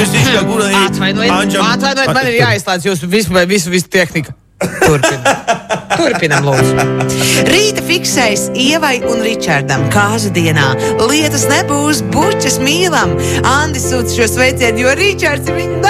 Atvainojiet, man ir jāizslēdz jūsu visu tehniku. Turpinam, lūdzu. Rīta fiksēs Ievai un Ričardam kāzu dienā. Lietas nebūs, bučas mīlam. Andis sūta šo sveicienu, jo Ričards ir viņa